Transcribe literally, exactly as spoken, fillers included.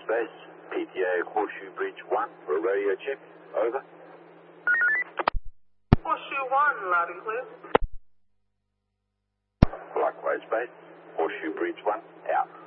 Base, P T A Horseshoe Bridge one for a radio check. Over. Horseshoe one, loud and clear. Likewise, Base, Horseshoe Bridge one, out.